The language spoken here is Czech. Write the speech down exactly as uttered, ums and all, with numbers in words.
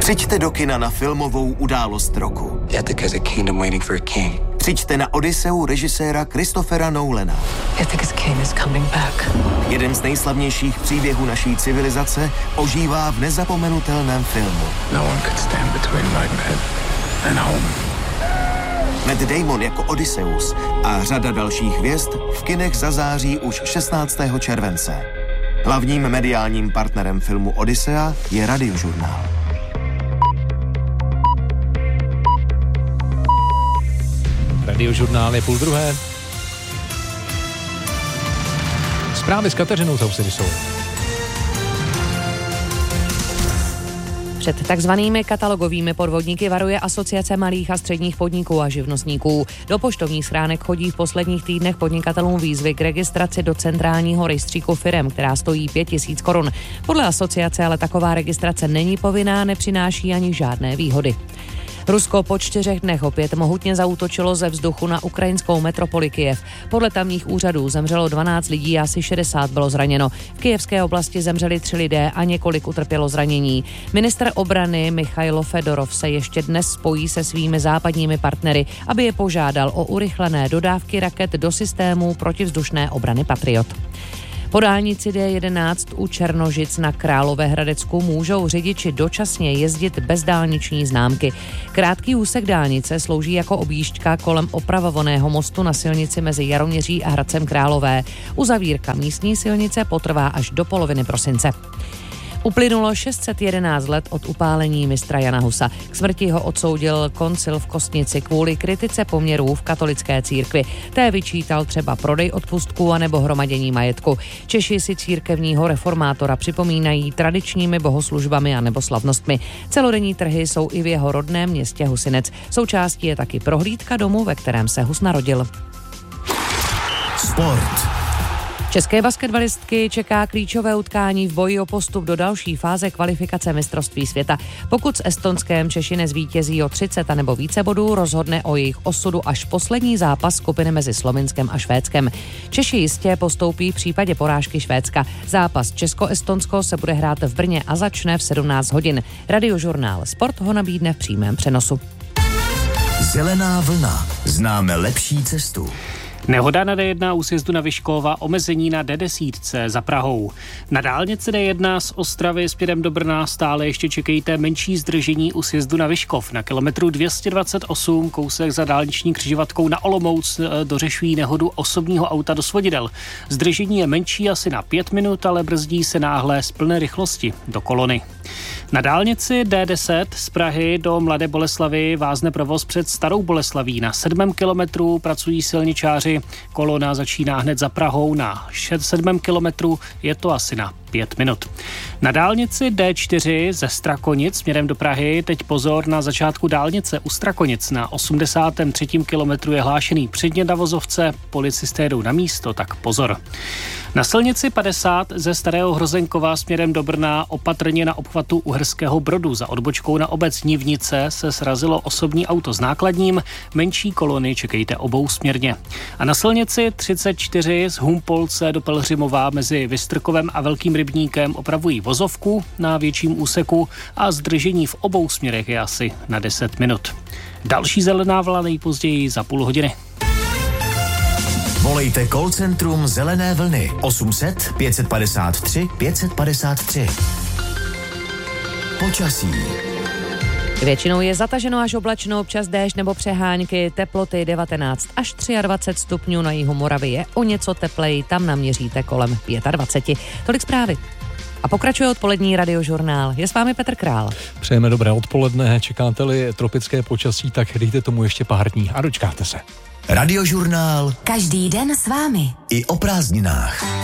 Přijďte do kina na filmovou událost roku. Ithaca's a kingdom waiting for a king. Přijďte na Odysseu režiséra Christophera Nolana. Ithaca's king is coming back. Jeden z nejslavnějších příběhů naší civilizace ožívá v nezapomenutelném filmu. No one could stand between Ragnarok and home. Matt Damon jako Odysseus a řada dalších hvězd v kinech zazáří už šestnáctého července. Hlavním mediálním partnerem filmu Odyssea je Radiožurnál. Radiožurnál je půl druhé. Zprávy s Kateřinou Tausinisou. Před takzvanými katalogovými podvodníky varuje Asociace malých a středních podniků a živnostníků. Do poštovních schránek chodí v posledních týdnech podnikatelům výzvy k registraci do centrálního rejstříku firem, která stojí pět tisíc korun. Podle asociace ale taková registrace není povinná, nepřináší ani žádné výhody. Rusko po čtyřech dnech opět mohutně zaútočilo ze vzduchu na ukrajinskou metropoli Kyjev. Podle tamních úřadů zemřelo dvanáct lidí a asi šedesát bylo zraněno. V kyjevské oblasti zemřeli tři lidé a několik utrpělo zranění. Ministr obrany Michailo Fedorov se ještě dnes spojí se svými západními partnery, aby je požádal o urychlené dodávky raket do systému protivzdušné obrany Patriot. Po dálnici D jedenáct u Černožic na Královéhradecku můžou řidiči dočasně jezdit bez dálniční známky. Krátký úsek dálnice slouží jako objížďka kolem opravovaného mostu na silnici mezi Jaroměří a Hradcem Králové. Uzavírka místní silnice potrvá až do poloviny prosince. Uplynulo šest set jedenáct let od upálení mistra Jana Husa. K smrti ho odsoudil koncil v Kostnici kvůli kritice poměrů v katolické církvi. Té vyčítal třeba prodej odpustků anebo hromadění majetku. Češi si církevního reformátora připomínají tradičními bohoslužbami anebo slavnostmi. Celodenní trhy jsou i v jeho rodném městě Husinec. Součástí je taky prohlídka domu, ve kterém se Hus narodil. Sport. České basketbalistky čeká klíčové utkání v boji o postup do další fáze kvalifikace mistrovství světa. Pokud s Estonskem Češi nezvítězí o třicet a nebo více bodů, rozhodne o jejich osudu až poslední zápas skupiny mezi Slovinskem a Švédskem. Češi jistě postoupí v případě porážky Švédska. Zápas Česko-Estonsko se bude hrát v Brně a začne v sedmnáct hodin. Radiožurnál Sport ho nabídne v přímém přenosu. Zelená vlna. Známe lepší cestu. Nehoda na D jedna u sjezdu na Vyškova, omezení na D deset za Prahou. Na dálnici D jedna z Ostravy směrem do Brna stále ještě čekejte menší zdržení u sjezdu na Vyškov. Na kilometru dvě stě dvacet osm kousek za dálniční křižovatkou na Olomouc dořešují nehodu osobního auta do svodidel. Zdržení je menší asi na pět minut, ale brzdí se náhle z plné rychlosti do kolony. Na dálnici D deset z Prahy do Mladé Boleslavi vázne provoz před Starou Boleslaví. Na sedmém kilometru pracují silničáři. Kolona začíná hned za Prahou. Na sedmém kilometru je to asi na pět minut. Na dálnici D čtyři ze Strakonic směrem do Prahy teď pozor na začátku dálnice u Strakonic. Na osmdesátém třetím kilometru je hlášený předně na vozovce, policisté jdou na místo, tak pozor. Na silnici padesát ze Starého Hrozenkova směrem do Brna opatrně na obchvatu Uherského Brodu za odbočkou na obec Nivnice se srazilo osobní auto s nákladním, menší kolony čekejte obousměrně. A na silnici třicet čtyři z Humpolce do Pelhřimova mezi Vystrkovem a Velkým Rybníkem opravují vozovku na větším úseku a zdržení v obou směrech je asi na deset minut. Další zelená vlna nejpozději za půl hodiny. Volejte call centrum Zelené vlny osm set pět padesát tři pět padesát tři. Počasí. Většinou je zataženo až oblačno, občas déšť nebo přehánky, teploty devatenáct až dvacet tři stupňů, na jihu Moravy je o něco tepleji, tam naměříte kolem dvacet pět. Tolik zprávy. A pokračuje odpolední Radiožurnál. Je s vámi Petr Král. Přejeme dobré odpoledne, čekáte-li tropické počasí, tak dejte tomu ještě pár dní a dočkáte se. Radiožurnál. Každý den s vámi. I o prázdninách.